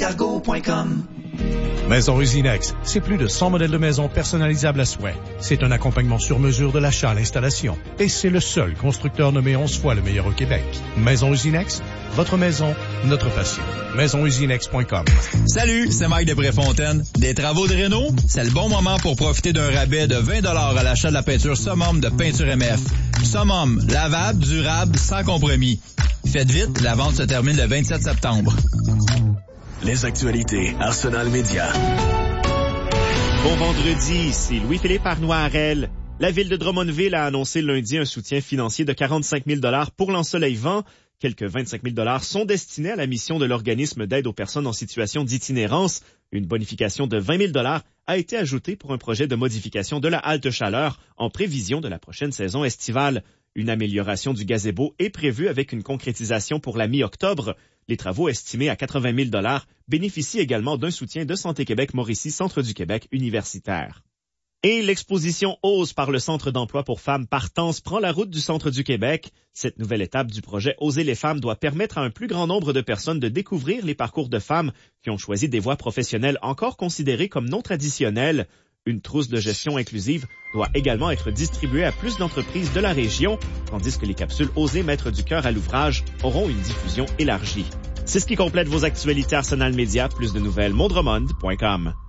Cargo.com. Maison Usinex, c'est plus de 100 modèles de maisons personnalisables à souhait. C'est un accompagnement sur mesure de l'achat à l'installation. Et c'est le seul constructeur nommé 11 fois le meilleur au Québec. Maison Usinex, votre maison, notre passion. MaisonUsinex.com. Salut, c'est Mike de Préfontaine. Des travaux de réno? C'est le bon moment pour profiter d'un rabais de 20 $ à l'achat de la peinture Summum de Peinture MF. Summum, lavable, durable, sans compromis. Faites vite, la vente se termine le 27 septembre. Les actualités Arsenal Média. Bon vendredi, ici Louis-Philippe Arnoirel. La ville de Drummondville a annoncé lundi un soutien financier de 45 000 $ pour l'Ensoleil-Vent. Quelques 25 000 $ sont destinés à la mission de l'organisme d'aide aux personnes en situation d'itinérance. Une bonification de 20 000 $ a été ajoutée pour un projet de modification de la halte chaleur en prévision de la prochaine saison estivale. Une amélioration du gazebo est prévue avec une concrétisation pour la mi-octobre. Les travaux estimés à 80 000 $ bénéficient également d'un soutien de Santé Québec Mauricie Centre du Québec universitaire. Et l'exposition Ose par le Centre d'emploi pour femmes Partance prend la route du Centre du Québec. Cette nouvelle étape du projet Oser les femmes doit permettre à un plus grand nombre de personnes de découvrir les parcours de femmes qui ont choisi des voies professionnelles encore considérées comme non traditionnelles. Une trousse de gestion inclusive doit également être distribuée à plus d'entreprises de la région, tandis que les capsules Oser mettre du cœur à l'ouvrage auront une diffusion élargie. C'est ce qui complète vos actualités Arsenal Média. Plus de nouvelles, mondremond.com.